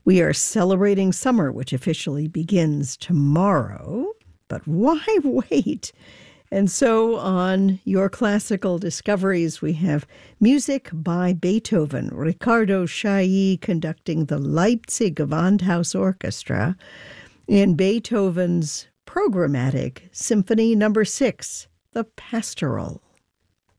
We are celebrating summer, which officially begins tomorrow. But why wait? And so on Your Classical Discoveries, we have music by Beethoven, Riccardo Chailly conducting the Leipzig Gewandhaus Orchestra in Beethoven's programmatic Symphony No. 6, the Pastoral.